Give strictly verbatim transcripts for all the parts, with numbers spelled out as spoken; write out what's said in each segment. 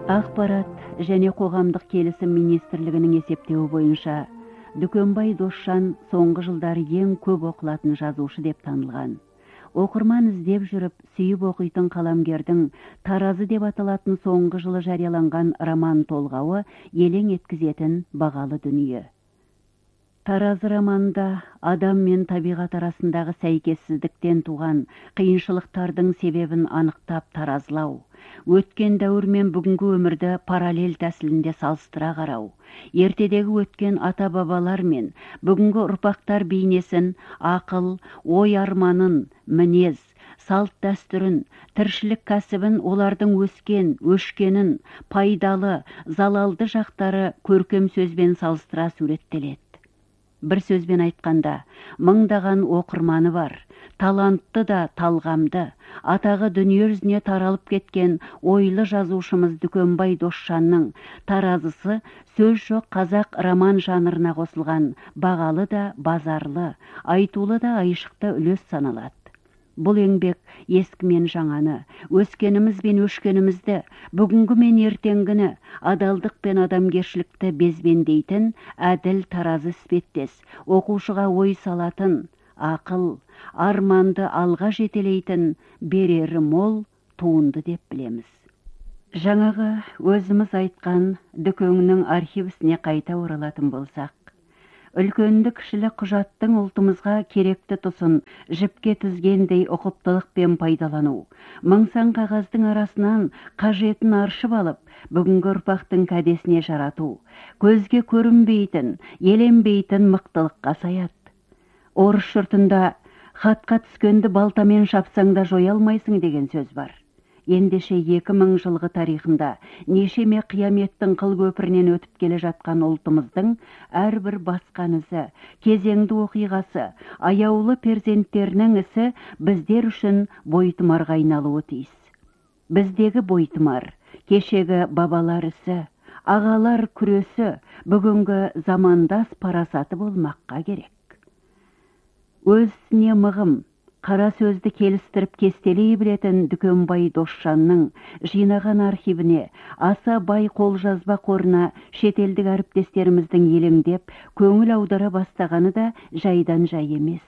Ақпарат және қоғамдық келісім министрлігінің есептеуі бойынша Дүкенбай Досжан соңғы жылдары ең көп оқылатын жазушы деп танылған. Оқырман іздеп жүріп, сүйіп оқитын қаламгердің Таразы деп аталатын соңғы жылы жарияланған роман толғауы елең еткізетін бағалы дүние. Таразы романында адам мен табиғат арасындағы сәйкессіздіктен туған қиыншылықтардың себебін анықтап таразылау, өткен дәуір мен бүгінгі өмірді параллель тәсілінде салыстыра қарау, ертедегі өткен ата-бабалар мен бүгінгі ұрпақтар бейнесін, ақыл, ой арманын, мінез, салт дәстүрін, тіршілік кәсібін, олардың өскен, өшкенін, пайдалы, залалды жақтары көркем сөзбен салыстыра суреттеледі. Бір сөзбен айтқанда, мыңдаған оқырманы бар, талантты да талғамды, атағы дүние жүзіне таралып кеткен ойлы жазушымыз Дүкенбай Досжанның Таразысы сөз жоқ қазақ роман жанрына қосылған бағалы да базарлы, айтулы да айшықты үлес саналады. Бұл еңбек ескі мен жаңаны, өскеніміз бен өшкенімізді, бүгінгі мен ертеңгіні, адалдық пен адамгершілікті безбендейтін әділ таразы іспеттес, оқушыға ой салатын, ақыл, арманды алға жетелейтін берері мол туынды деп білеміз. Жаңағы өзіміз айтқан Дүкеңнің архивісіне қайта оралатын болсақ, үлкенді кішілі құжаттың ұлтымызға керекті тұсын жіпке тізгендей ұқыптылықпен пайдалану, мың-сан қағаздың арасынан қажетін аршып алып, бүгінгі ұрпақтың кәдесіне жарату, көзге көрінбейтін, еленбейтін мықтылыққа саяды. Орыс жұртында хатқа түскенді балтамен шапсаң да жоя алмайсың деген сөз бар. Ендеше екі мың жылғы тарихында нешеме қияметтің қыл көпірінен өтіп келе жатқан ұлтымыздың әрбір басқан ізі, кезеңді оқиғасы, аяулы перзенттерінің ісі біздер үшін бойтұмарға айналуы тиіс. Біздегі бойтұмар, кешегі бабалар ісі, ағалар күресі, бүгінгі замандас парасаты болмаққа керек. Өз ісіне мығым, қара сөзді келістіріп кестелей білетін Дүкенбай Досжанның жинаған архивіне, аса бай қолжазба қорына шетелдік әріптестеріміздің елеңдеп, көңіл аудара бастағаны да жайдан жай емес.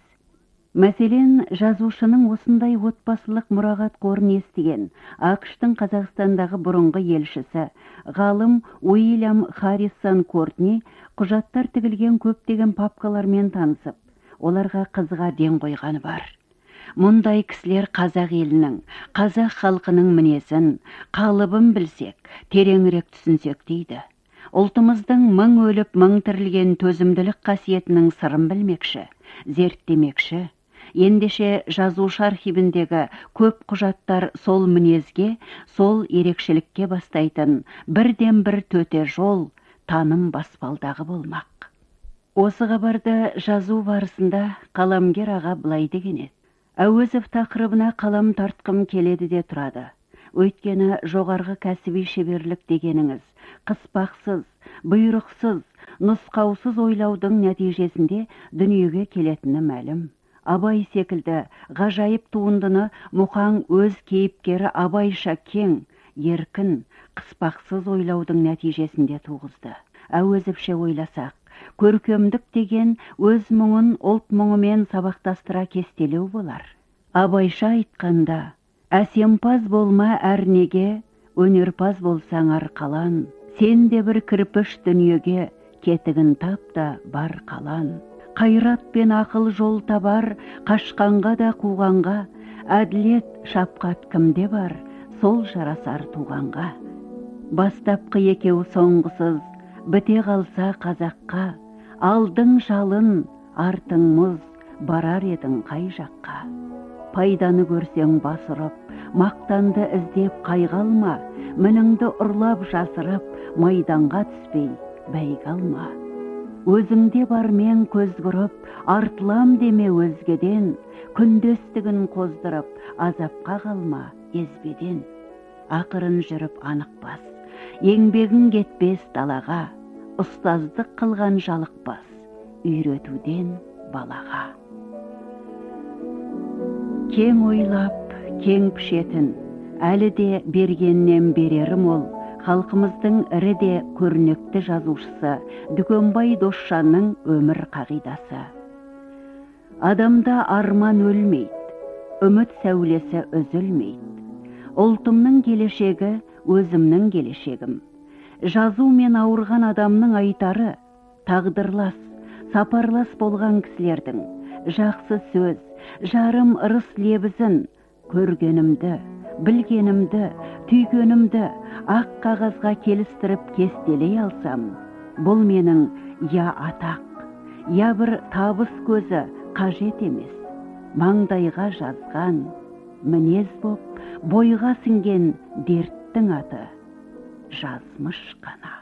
Мәселен, жазушының осындай отбасылық мұрағат қорын естіген ақш-тың Қазақстандағы бұрынғы елшісі, ғалым Уильям Харрисон Кортни құжаттар тігілген көптеген папкалармен танысып, оларға қызыға ден қойғаны бар. Мұндай кісілер қазақ елінің, қазақ халқының мінезін, қалыбын білсек, тереңірек түсінсек дейді. Ұлтымыздың мың өліп, мың тірілген төзімділік қасиетінің сырын білмекші, зерттемекші. Ендеше жазушы архивіндегі көп құжаттар сол мінезге, сол ерекшелікке бастайтын бірден бір төте жол, таным баспалдағы болмақ. Осы хабарды жазу барысында қаламгер аға былай деген еді: Әуезов тақырыбына қалам тартқым келеді де тұрады. Өйткені жоғарғы кәсіби шеберлік дегеніңіз қыспақсыз, бұйрықсыз, нұсқаусыз ойлаудың нәтижесінде дүниеге келетіні мәлім. Абай секілді ғажайып туындыны Мұқаң өз кейіпкері абайша кең, еркін, қыспақсыз ойлаудың нәтижесінде туғызды. Әуезовше ойласақ, көркемдік деген өз мұңын ұлт мұңымен сабақтастыра кестелеу болар. Абайша айтқанда, әсемпаз болма әрнеге, өнерпаз болсаң арқалан, сен де бір кірпіш дүниеге, кетігін тап та бар қалан. Қайрат пен ақыл жол табар, қашқанға да қуғанға, әділет, шапқат кімде бар, сол жарасар туғанға. Бастапқы екеу соңғысыз, біте қалса қазаққа, алдың жалын, артың мұз, барар едің қай жаққа. Пайданы көрсең бас ұрып, мақтанды іздеп қайғалма, мініңді ұрлап жасырып, майданға түспей бәйге алма. Өзіңде бар мен көз құрып, артылам деме өзгеден, күндестігін қоздырып, азапқа қалма езбеден. Ақырын жүріп анық бас, еңбегің кетпес далаға, ұстаздық қылған жалықпас, үйретуден балаға. Кең ойлап, кең пішетін, әлі де бергеннен берері мол, халқымыздың ірі де көрнекті жазушысы Дүкенбай Досжанның өмір қағидасы. Адамда арман өлмейді, үміт сәулесі үзілмейді. Ұлтымның келешегі өзімнің келешегім. Жазу мен ауырған адамның айтары, тағдырлас, сапарлас болған кісілердің жақсы сөз, жарым ырыс лебізін көргенімді, білгенімді, түйгенімді ақ қағазға келістіріп кестелей алсам, бұл менің я атақ, я бір табыс көзі қажет емес. Маңдайға жазған, мінез боп бойға сіңген дерттің аты жазмыш қана.